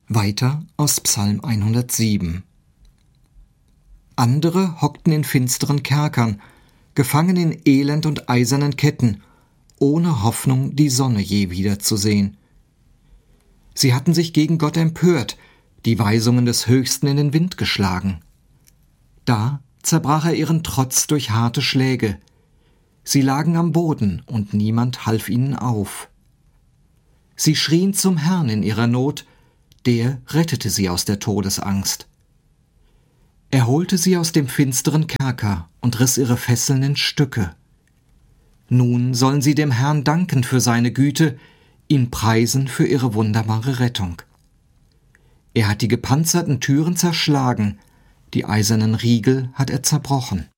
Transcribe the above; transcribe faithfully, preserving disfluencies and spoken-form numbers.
Weiter aus Psalm hundertsieben. Andere hockten in finsteren Kerkern, gefangen in Elend und eisernen Ketten, ohne Hoffnung, die Sonne je wiederzusehen. Sie hatten sich gegen Gott empört, die Weisungen des Höchsten in den Wind geschlagen. Da zerbrach er ihren Trotz durch harte Schläge. Sie lagen am Boden, und niemand half ihnen auf. Sie schrien zum Herrn in ihrer Not, der rettete sie aus der Todesangst. Er holte sie aus dem finsteren Kerker und riss ihre Fesseln in Stücke. Nun sollen sie dem Herrn danken für seine Güte, ihn preisen für ihre wunderbare Rettung. Er hat die gepanzerten Türen zerschlagen, die eisernen Riegel hat er zerbrochen.